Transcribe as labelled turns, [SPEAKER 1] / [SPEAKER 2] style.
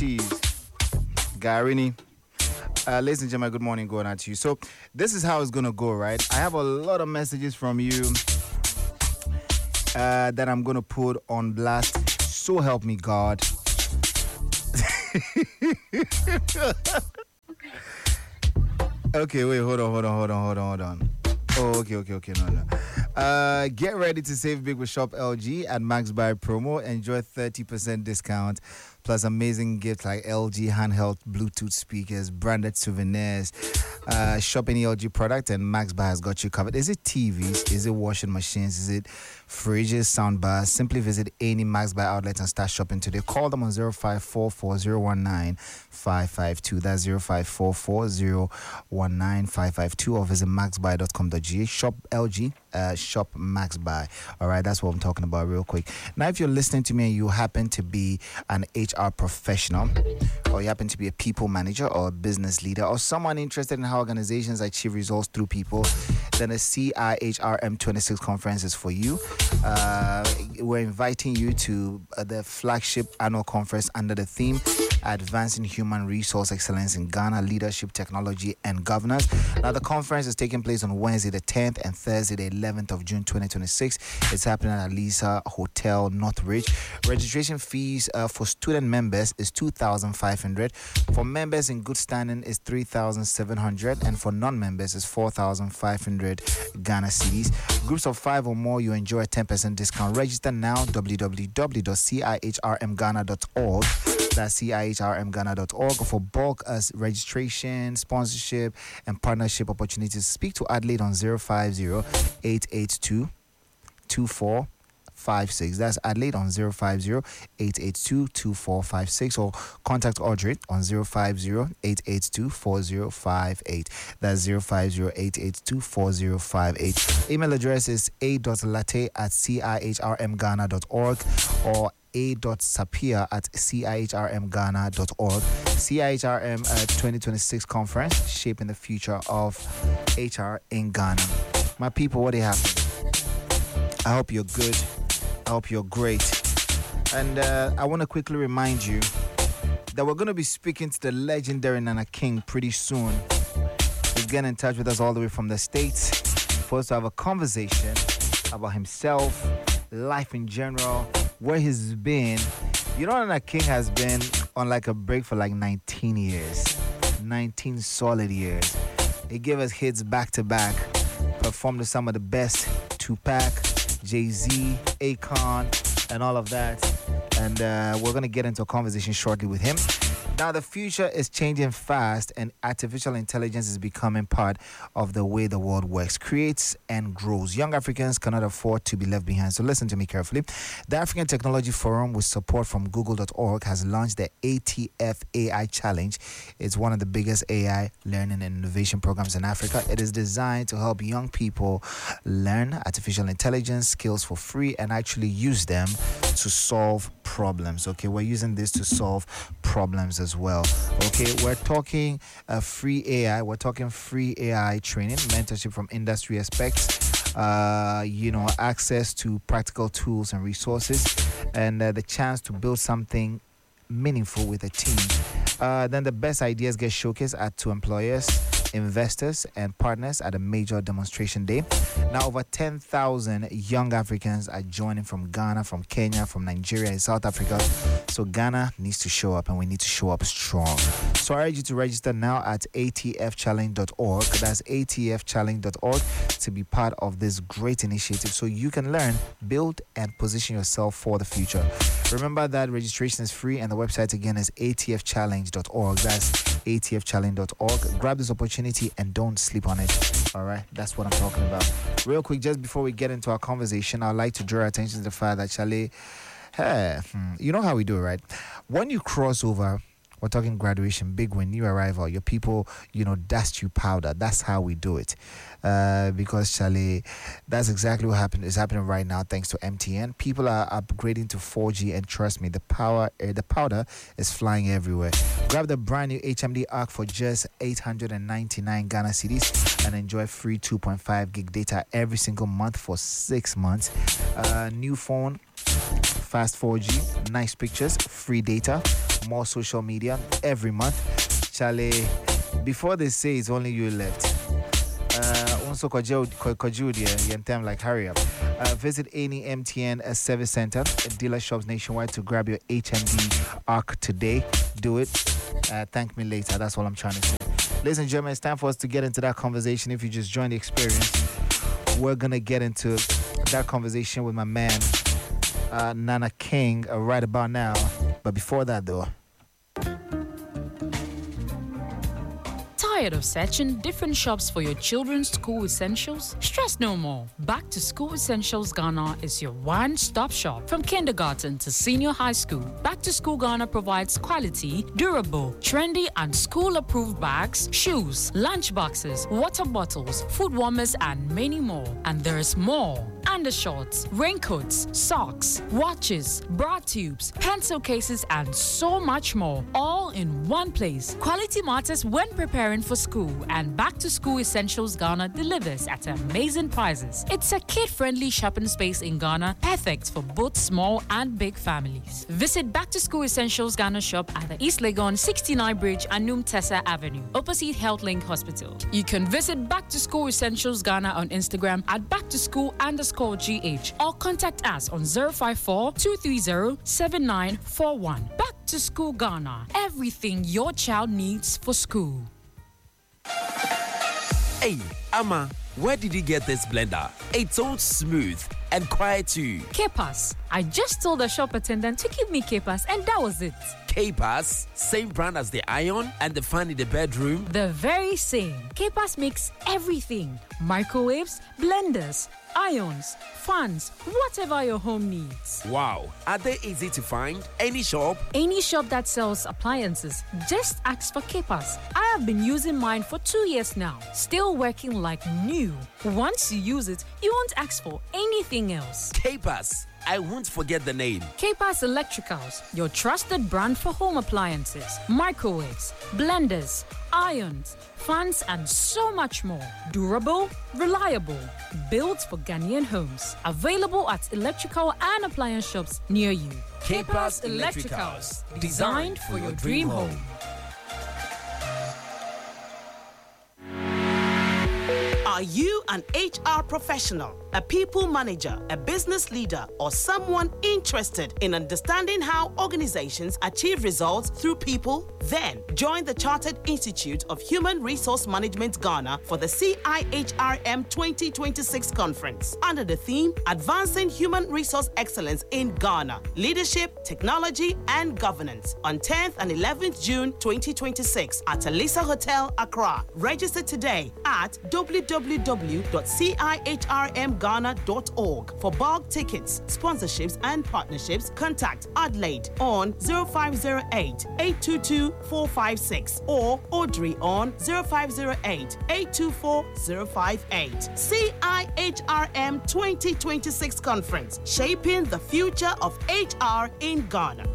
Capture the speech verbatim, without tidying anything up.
[SPEAKER 1] cheese. Garini. Uh, ladies and gentlemen, good morning, going out to you. So, this is how it's going to go, right? I have a lot of messages from you uh, that I'm going to put on blast. So help me, God. Okay, wait, hold on, hold on, hold on, hold on, hold on. Oh, okay, okay, okay, no, no. Uh, get ready to save big with Shop L G at Max Buy promo. Enjoy thirty percent discount plus amazing gifts like L G handheld Bluetooth speakers, branded souvenirs. Uh, shop any L G product and Max Buy has got you covered. Is it T Vs? Is it washing machines? Is it fridges, soundbars? Simply visit any Max Buy outlet and start shopping today. Call them on zero five four four zero one nine five five two. That's zero five four four zero one nine five five two or visit max buy dot com dot g a. Shop L G, uh, shop Max Buy. All right, that's what I'm talking about real quick. Now, if you're listening to me and you happen to be an H R professional, or you happen to be a people manager or a business leader, or someone interested in how organizations achieve results through people, then the C I H R M twenty-six conference is for you. Uh, we're inviting you to uh, the flagship annual conference under the theme Advancing Human Resource Excellence in Ghana, Leadership, Technology, and Governance. Now, the conference is taking place on Wednesday the tenth and Thursday the eleventh of June twenty twenty-six. It's happening at Lisa Hotel, Northridge. Registration fees uh, for student members is two thousand five hundred dollars. For members in good standing is three thousand seven hundred dollars. And for non-members is four thousand five hundred Ghana cedis. Groups of five or more, you enjoy a ten percent discount. Register now, w w w dot c i h r m ghana dot org. That's c i h r m ghana dot org for bulk as registration, sponsorship, and partnership opportunities. Speak to Adelaide on zero five zero eight eight two two four five six. That's Adelaide on zero five zero eight eight two two four five six, or contact Audrey on zero five zero eight eight two four zero five eight. That's zero five zero eight eight two four zero five eight. Email address is a dot latte at c i h r m ghana dot org or a.sapir at c i h r m ghana dot org. C I H R M uh, twenty twenty-six conference, shaping the future of H R in Ghana. My people, what do you have? I hope you're good. I hope you're great. And uh, I want to quickly remind you that we're going to be speaking to the legendary Nana King pretty soon. He's getting in touch with us all the way from the States for us to have a conversation about himself, life in general, where he's been. You know, Nana King has been on like a break for like nineteen years. nineteen solid years. He gave us hits back to back, performed with some of the best, Tupac, Jay-Z, Akon, and all of that. And uh, we're going to get into a conversation shortly with him. Now, the future is changing fast, and artificial intelligence is becoming part of the way the world works, creates, and grows. Young Africans cannot afford to be left behind. So listen to me carefully. The African Technology Forum, with support from google dot org, has launched the A T F A I Challenge. It's one of the biggest A I learning and innovation programs in Africa. It is designed to help young people learn artificial intelligence skills for free and actually use them to solve problems. Okay, we're using this to solve problems as well. Okay, we're talking uh, free A I. We're talking free A I training, mentorship from industry experts, uh, you know, access to practical tools and resources, and uh, the chance to build something meaningful with a team. Uh, then the best ideas get showcased at to employers, investors, and partners at a major demonstration day. Now, over ten thousand young Africans are joining from Ghana, from Kenya, from Nigeria, and South Africa. So Ghana needs to show up, and we need to show up strong. So I urge you to register now at a t f challenge dot org. That's a t f challenge dot org to be part of this great initiative so you can learn, build, and position yourself for the future. Remember that registration is free, and the website again is a t f challenge dot org. That's a t f challenge dot org. Grab this opportunity and don't sleep on it. All right, that's what I'm talking about. Real quick, just before we get into our conversation, I'd like to draw your attention to the fact that, Charlie, hey, you know how we do it, right? When you cross over, we're talking graduation, big win, new arrival, your people, you know, dust you powder. That's how we do it. Uh, because, Charlie, that's exactly what happened, is happening right now thanks to M T N. People are upgrading to four G, and trust me, the power, uh, the powder is flying everywhere. Grab the brand new H M D Arc for just eight hundred ninety-nine Ghana cedis and enjoy free two point five gig data every single month for six months. Uh, new phone, fast four G, nice pictures, free data, for more social media every month. Charlie, before they say it's only you left. Uh, also, Kojudia, time like hurry up. Uh, visit any M T N service center at dealer shops nationwide to grab your H M D ARC today. Do it. Uh, thank me later. That's all I'm trying to say. Ladies and gentlemen, it's time for us to get into that conversation. If you just joined the experience, we're gonna get into that conversation with my man, uh, Nana King, uh, right about now. But before that, though.
[SPEAKER 2] Tired of searching different shops for your children's school essentials? Stress no more. Back to School Essentials Ghana is your one-stop shop. From kindergarten to senior high school, Back to School Ghana provides quality, durable, trendy and school-approved bags, shoes, lunch boxes, water bottles, food warmers and many more. And there is more. Undershorts, raincoats, socks, watches, bra tubes, pencil cases and so much more. All in one place. Quality matters when preparing for school, and Back to School Essentials Ghana delivers at amazing prices. It's a kid-friendly shopping space in Ghana, perfect for both small and big families. Visit Back to School Essentials Ghana shop at the East Legon sixty-nine Bridge, Anum Tessa Avenue, opposite HealthLink Hospital. You can visit Back to School Essentials Ghana on Instagram at back to school underscore G H or contact us on zero five four, two three zero, seven nine four one. Back to School Ghana, everything your child needs for school.
[SPEAKER 3] Hey, Amma, where did you get this blender? It's so smooth and quiet too.
[SPEAKER 2] K-Pass. I just told the shop attendant to give me K-Pass and that was it.
[SPEAKER 3] K-Pass, same brand as the iron and the fan in the bedroom?
[SPEAKER 2] The very same. K-Pass makes everything. Microwaves, blenders, irons, fans, whatever your home needs.
[SPEAKER 3] Wow. Are they easy to find? Any shop?
[SPEAKER 2] Any shop that sells appliances, just ask for K-Pass. I have been using mine for two years now. Still working like new. Once you use it, you won't ask for anything else.
[SPEAKER 3] K-Pass. I won't forget the name.
[SPEAKER 2] K-Pass Electricals, your trusted brand for home appliances, microwaves, blenders, irons, fans, and so much more. Durable, reliable, built for Ghanaian homes. Available at electrical and appliance shops near you.
[SPEAKER 3] K-Pass Electricals, designed for your dream home.
[SPEAKER 4] Are you an H R professional, a people manager, a business leader, or someone interested in understanding how organizations achieve results through people? Then join the Chartered Institute of Human Resource Management Ghana for the C I H R M twenty twenty-six conference under the theme Advancing Human Resource Excellence in Ghana, Leadership, Technology, and Governance on tenth and eleventh June twenty twenty-six at Alisa Hotel, Accra. Register today at w w w dot c i h r m ghana dot org. For bulk tickets, sponsorships, and partnerships, contact Adelaide on zero five zero eight, eight two two, four five six or Audrey on zero five zero eight, eight two four, zero five eight. C I H R M twenty twenty-six Conference, shaping the future of H R in Ghana.